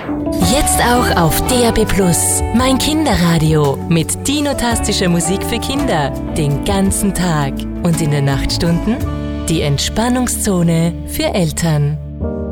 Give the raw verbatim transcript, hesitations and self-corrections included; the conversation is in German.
Jetzt auch auf D A B Plus, mein Kinderradio mit dinotastischer Musik für Kinder, den ganzen Tag. Und in den Nachtstunden die Entspannungszone für Eltern.